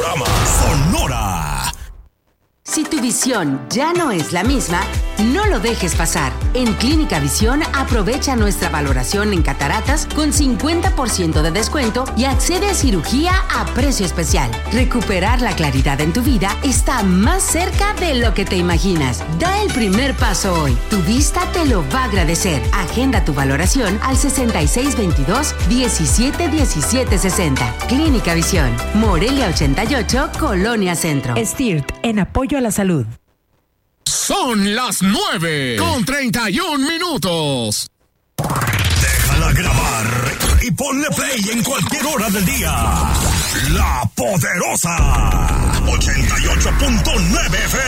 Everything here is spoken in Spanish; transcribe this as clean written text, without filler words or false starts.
Panorama Sonora. Si tu visión ya no es la misma, no lo dejes pasar. En Clínica Visión aprovecha nuestra valoración en cataratas con 50% de descuento y accede a cirugía a precio especial. Recuperar la claridad en tu vida está más cerca de lo que te imaginas. Da el primer paso hoy. Tu vista te lo va a agradecer. Agenda tu valoración al 6622-171760. Clínica Visión, Morelia 88, Colonia Centro. STIRT, en apoyo a la salud. Son las 9:31. Déjala grabar y ponle play en cualquier hora del día. La Poderosa 88.9 FM.